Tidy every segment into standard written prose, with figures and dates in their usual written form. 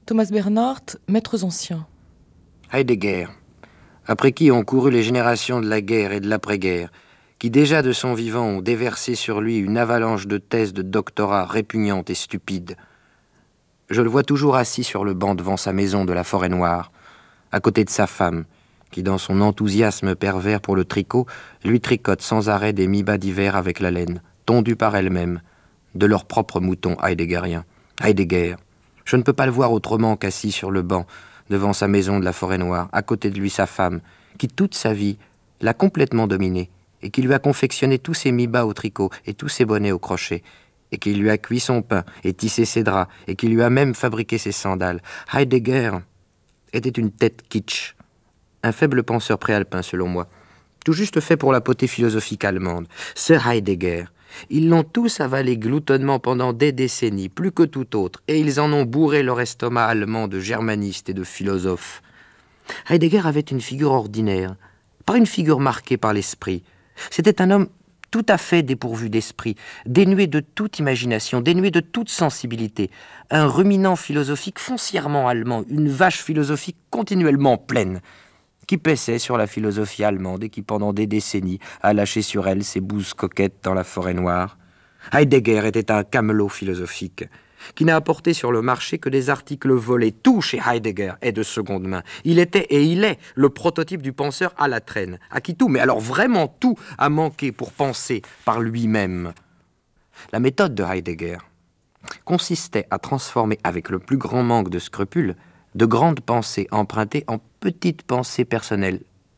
Thomas Bernhardt, Maîtres anciens. Heidegger, après qui ont couru les générations de la guerre et de l'après-guerre, qui déjà de son vivant ont déversé sur lui une avalanche de thèses de doctorat répugnantes et stupides. Je le vois toujours assis sur le banc devant sa maison de la Forêt-Noire, à côté de sa femme, qui dans son enthousiasme pervers pour le tricot, lui tricote sans arrêt des mi-bas d'hiver avec la laine, tondue par elle-même, de leurs propres moutons heideggeriens. Heidegger, je ne peux pas le voir autrement qu'assis sur le banc, devant sa maison de la Forêt-Noire, à côté de lui sa femme, qui toute sa vie l'a complètement dominé, et qui lui a confectionné tous ses mi-bas au tricot et tous ses bonnets au crochet, et qui lui a cuit son pain et tissé ses draps, et qui lui a même fabriqué ses sandales. Heidegger était une tête kitsch, un faible penseur préalpin selon moi, tout juste fait pour la potée philosophique allemande. Ce Heidegger, ils l'ont tous avalé gloutonnement pendant des décennies, plus que tout autre, et ils en ont bourré leur estomac allemand de germanistes et de philosophes. Heidegger avait une figure ordinaire, pas une figure marquée par l'esprit. C'était un homme tout à fait dépourvu d'esprit, dénué de toute imagination, dénué de toute sensibilité, un ruminant philosophique foncièrement allemand, une vache philosophique continuellement pleine, qui paissait sur la philosophie allemande et qui, pendant des décennies, a lâché sur elle ses bouses coquettes dans la Forêt-Noire. Heidegger était un camelot philosophique, qui n'a apporté sur le marché que des articles volés. Tout chez Heidegger est de seconde main. Il était et il est le prototype du penseur à la traîne, à qui tout, mais alors vraiment tout, a manqué pour penser par lui-même. La méthode de Heidegger consistait à transformer, avec le plus grand manque de scrupules, de grandes pensées empruntées en petites pensées personnelles.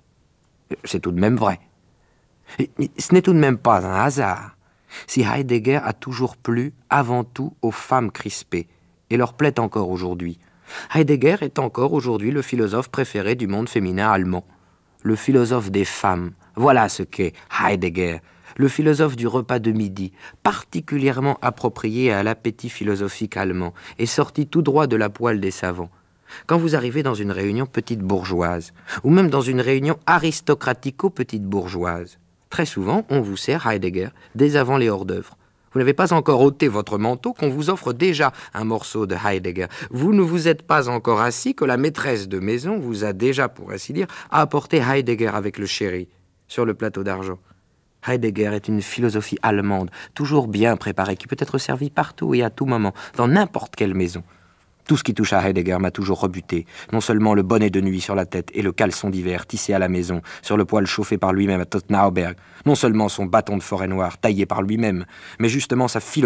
C'est tout de même vrai. Et ce n'est tout de même pas un hasard si Heidegger a toujours plu avant tout aux femmes crispées, et leur plaît encore aujourd'hui. Heidegger est encore aujourd'hui le philosophe préféré du monde féminin allemand. Le philosophe des femmes, voilà ce qu'est Heidegger, le philosophe du repas de midi, particulièrement approprié à l'appétit philosophique allemand, et sorti tout droit de la poêle des savants. Quand vous arrivez dans une réunion petite bourgeoise, ou même dans une réunion aristocratico-petite bourgeoise, très souvent, on vous sert Heidegger dès avant les hors-d'œuvre. Vous n'avez pas encore ôté votre manteau qu'on vous offre déjà un morceau de Heidegger. Vous ne vous êtes pas encore assis que la maîtresse de maison vous a déjà, pour ainsi dire, apporté Heidegger avec le sherry sur le plateau d'argent. Heidegger est une philosophie allemande, toujours bien préparée, qui peut être servie partout et à tout moment, dans n'importe quelle maison. Tout ce qui touche à Heidegger m'a toujours rebuté. Non seulement le bonnet de nuit sur la tête et le caleçon d'hiver tissé à la maison, sur le poêle chauffé par lui-même à Tottenhauberg. Non seulement son bâton de Forêt-Noire taillé par lui-même, mais justement sa philosophie